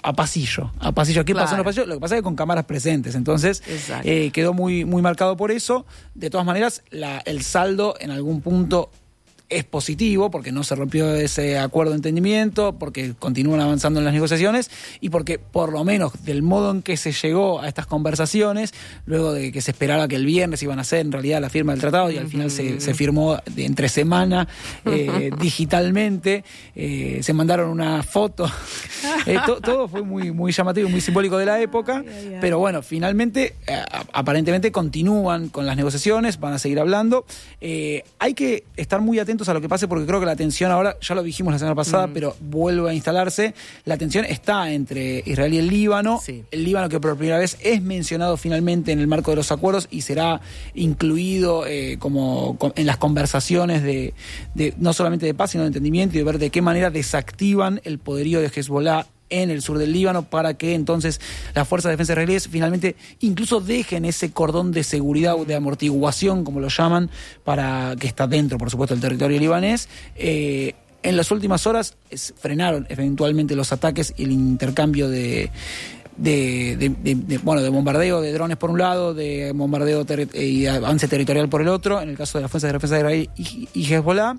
a pasillo. ¿Qué pasó en los pasillos? Lo que pasa es que con cámaras presentes, entonces quedó muy, muy marcado por eso. De todas maneras, el saldo en algún punto es positivo, porque no se rompió ese acuerdo de entendimiento, porque continúan avanzando en las negociaciones y porque, por lo menos, del modo en que se llegó a estas conversaciones, luego de que se esperaba que el viernes iban a hacer en realidad la firma del tratado y al final se firmó entre semana digitalmente, se mandaron una foto, todo fue muy, muy llamativo, muy simbólico de la época, pero bueno, finalmente, aparentemente continúan con las negociaciones, van a seguir hablando. Hay que estar muy atentos a lo que pase, porque creo que la tensión ahora, ya lo dijimos la semana pasada, pero vuelve a instalarse. La tensión está entre Israel y el Líbano. Sí. El Líbano, que por primera vez es mencionado finalmente en el marco de los acuerdos y será incluido en las conversaciones de no solamente de paz, sino de entendimiento y de ver de qué manera desactivan el poderío de Hezbollah en el sur del Líbano, para que entonces las fuerzas de defensa israelíes finalmente incluso dejen ese cordón de seguridad o de amortiguación, como lo llaman, para que está dentro, por supuesto, del territorio libanés. En las últimas horas frenaron eventualmente los ataques y el intercambio de bombardeo de drones por un lado, de bombardeo y avance territorial por el otro, en el caso de las fuerzas de defensa de Israel y Hezbollah.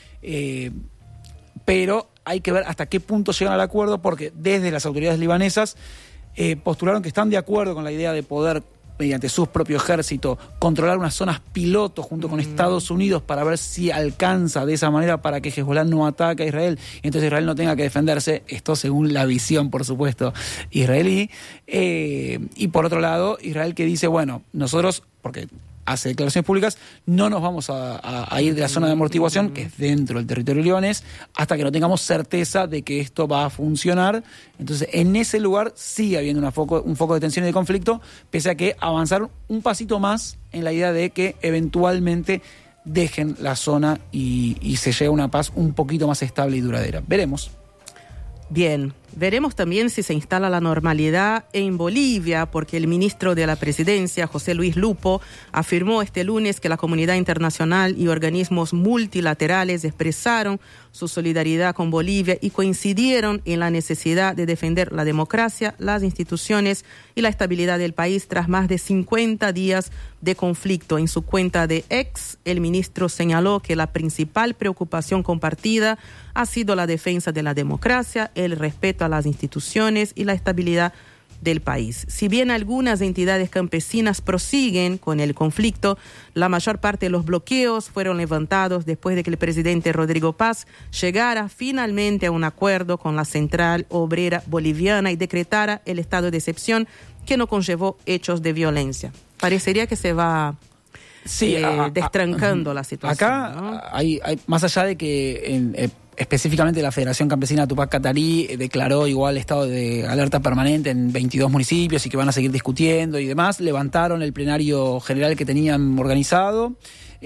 Pero hay que ver hasta qué punto llegan al acuerdo, porque desde las autoridades libanesas postularon que están de acuerdo con la idea de poder, mediante su propio ejército, controlar unas zonas piloto junto con Estados Unidos para ver si alcanza de esa manera para que Hezbollah no ataque a Israel y entonces Israel no tenga que defenderse. Esto según la visión, por supuesto, israelí. Y por otro lado, Israel que dice, bueno, nosotros, porque hace declaraciones públicas, no nos vamos a ir de la zona de amortiguación, que es dentro del territorio libanés, hasta que no tengamos certeza de que esto va a funcionar. Entonces, en ese lugar sigue habiendo un foco de tensión y de conflicto, pese a que avanzaron un pasito más en la idea de que eventualmente dejen la zona y se llegue a una paz un poquito más estable y duradera. Veremos. Bien, veremos también si se instala la normalidad en Bolivia, porque el ministro de la Presidencia, José Luis Lupo, afirmó este lunes que la comunidad internacional y organismos multilaterales expresaron su solidaridad con Bolivia y coincidieron en la necesidad de defender la democracia, las instituciones y la estabilidad del país tras más de 50 días de conflicto. En su cuenta de X, el ministro señaló que la principal preocupación compartida ha sido la defensa de la democracia, el respeto a las instituciones y la estabilidad del país. Si bien algunas entidades campesinas prosiguen con el conflicto, la mayor parte de los bloqueos fueron levantados después de que el presidente Rodrigo Paz llegara finalmente a un acuerdo con la Central Obrera Boliviana y decretara el estado de excepción, que no conllevó hechos de violencia. Parecería que se va destrancando la situación. Acá, ¿no? hay más allá de que específicamente la Federación Campesina Tupac Katari declaró igual estado de alerta permanente en 22 municipios y que van a seguir discutiendo y demás, levantaron el plenario general que tenían organizado.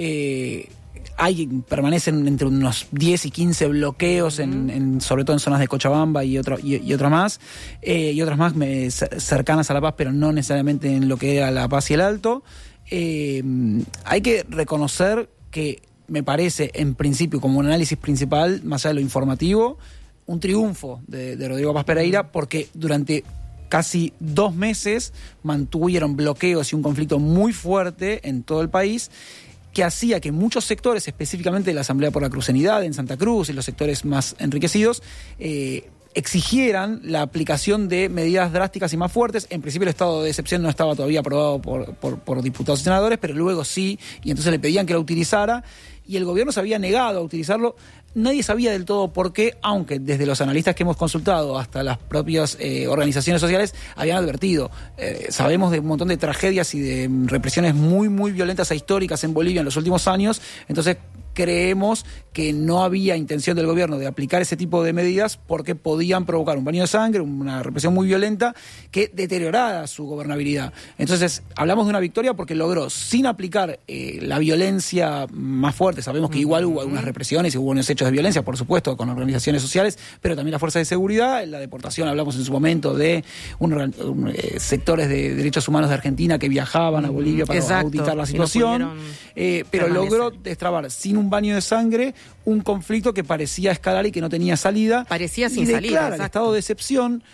Permanecen entre unos 10 y 15 bloqueos, sobre todo en zonas de Cochabamba y otras más cercanas a La Paz, pero no necesariamente en lo que era La Paz y el Alto. Hay que reconocer que me parece, en principio, como un análisis principal, más allá de lo informativo, un triunfo de Rodrigo Paz Pereira, porque durante casi 2 meses mantuvieron bloqueos y un conflicto muy fuerte en todo el país, que hacía que muchos sectores, específicamente de la Asamblea por la Crucenidad en Santa Cruz y los sectores más enriquecidos, exigieran la aplicación de medidas drásticas y más fuertes. En principio el estado de excepción no estaba todavía aprobado por diputados y senadores, pero luego sí, y entonces le pedían que lo utilizara, y el gobierno se había negado a utilizarlo. Nadie sabía del todo por qué, aunque desde los analistas que hemos consultado hasta las propias organizaciones sociales habían advertido. Sabemos de un montón de tragedias y de represiones muy, muy violentas e históricas en Bolivia en los últimos años, entonces creemos que no había intención del gobierno de aplicar ese tipo de medidas porque podían provocar un baño de sangre, una represión muy violenta que deteriorara su gobernabilidad. Entonces, hablamos de una victoria porque logró, sin aplicar la violencia más fuerte, sabemos que igual hubo algunas represiones y hubo unos hechos de violencia, por supuesto, con organizaciones sociales, pero también las fuerzas de seguridad, la deportación, hablamos en su momento de sectores de derechos humanos de Argentina que viajaban a Bolivia para auditar la situación, pero logró destrabar sin un baño de sangre un conflicto que parecía escalar y que no tenía salida. Parecía sin salida, el estado de excepción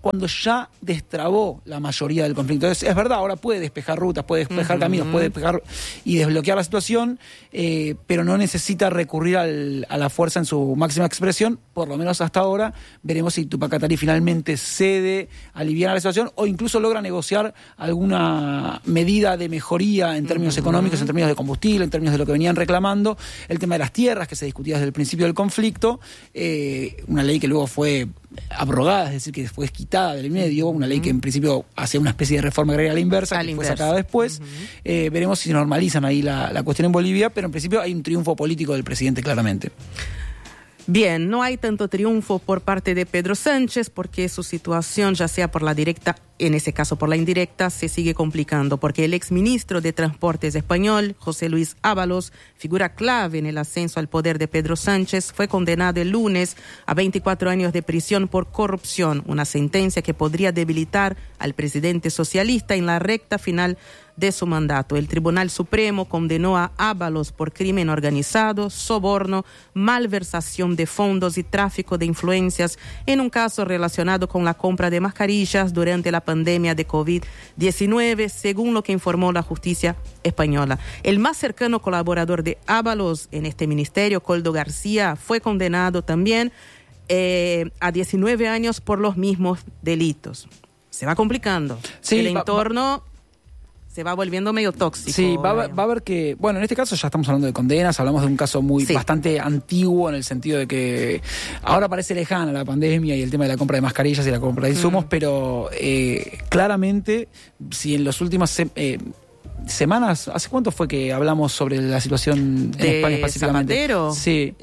cuando ya destrabó la mayoría del conflicto. Es verdad, ahora puede despejar rutas, puede despejar caminos, puede despejar y desbloquear la situación, pero no necesita recurrir a la fuerza en su máxima expresión, por lo menos hasta ahora. Veremos si Tupac Katari finalmente cede, aliviar la situación o incluso logra negociar alguna medida de mejoría en términos económicos, en términos de combustible, en términos de lo que venían reclamando, el tema de las tierras que se discutía desde el principio del conflicto, una ley que luego fue abrogada, es decir, que fue quitada del medio, una ley que en principio hacía una especie de reforma agraria a la inversa, que fue sacada después. Veremos si se normalizan ahí la cuestión en Bolivia, pero en principio hay un triunfo político del presidente claramente. Bien, no hay tanto triunfo por parte de Pedro Sánchez porque su situación, ya sea por la directa, en ese caso por la indirecta, se sigue complicando porque el exministro de Transportes español, José Luis Ábalos, figura clave en el ascenso al poder de Pedro Sánchez, fue condenado el lunes a 24 años de prisión por corrupción, una sentencia que podría debilitar al presidente socialista en la recta final de su mandato. El Tribunal Supremo condenó a Ábalos por crimen organizado, soborno, malversación de fondos y tráfico de influencias en un caso relacionado con la compra de mascarillas durante la pandemia de COVID-19, según lo que informó la justicia española. El más cercano colaborador de Ábalos en este ministerio, Koldo García, fue condenado también a 19 años por los mismos delitos. Se va complicando. Sí, el entorno se va volviendo medio tóxico. Sí, va a haber que... Bueno, en este caso ya estamos hablando de condenas, hablamos de un caso bastante antiguo en el sentido de que ahora parece lejana la pandemia y el tema de la compra de mascarillas y la compra de insumos, pero claramente, si en las últimas semanas, ¿hace cuánto fue que hablamos sobre la situación en España específicamente? Zapatero? Sí.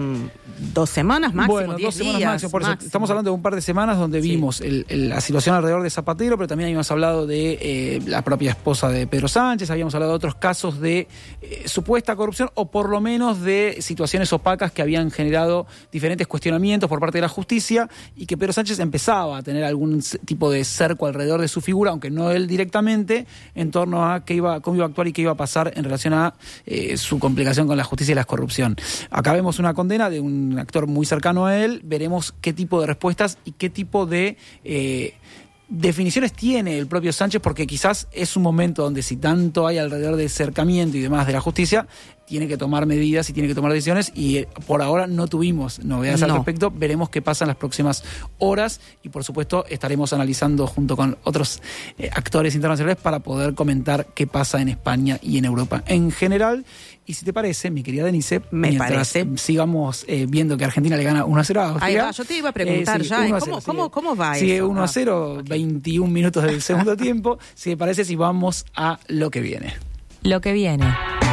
2 semanas máximo, bueno, 10 2 semanas días, máximo, por eso estamos hablando de un par de semanas donde vimos la situación alrededor de Zapatero, pero también habíamos hablado de la propia esposa de Pedro Sánchez, habíamos hablado de otros casos de supuesta corrupción o por lo menos de situaciones opacas que habían generado diferentes cuestionamientos por parte de la justicia y que Pedro Sánchez empezaba a tener algún tipo de cerco alrededor de su figura, aunque no él directamente, en torno a cómo iba a actuar y qué iba a pasar en relación a su complicación con la justicia y la corrupción. Acá vemos una condena de un actor muy cercano a él, veremos qué tipo de respuestas y qué tipo de definiciones tiene el propio Sánchez, porque quizás es un momento donde si tanto hay alrededor de acercamiento y demás de la justicia, tiene que tomar medidas y tiene que tomar decisiones y por ahora no tuvimos novedades al respecto. Veremos qué pasa en las próximas horas y por supuesto estaremos analizando junto con otros actores internacionales para poder comentar qué pasa en España y en Europa en general. Y si te parece, mi querida Denise, mientras sigamos viendo que Argentina le gana 1-0 a Austria. Ahí va, yo te iba a preguntar ¿cómo va eso? Sigue 1-0, 21 minutos del segundo tiempo. Si te parece, si vamos a lo que viene. Lo que viene.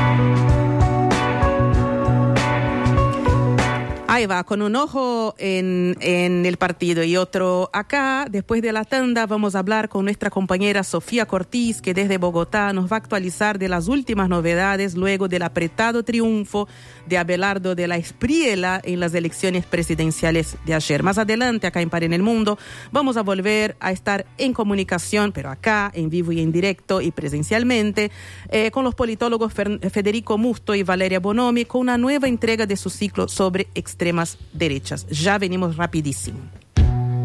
Ahí va, con un ojo en el partido y otro acá. Después de la tanda vamos a hablar con nuestra compañera Sofía Cortiz, que desde Bogotá nos va a actualizar de las últimas novedades luego del apretado triunfo de Abelardo de la Espriella en las elecciones presidenciales de ayer. Más adelante, acá en Par en el Mundo, vamos a volver a estar en comunicación, pero acá, en vivo y en directo y presencialmente, con los politólogos Federico Musto y Valeria Bonomi, con una nueva entrega de su ciclo sobre extremas derechas. Ya venimos rapidísimo.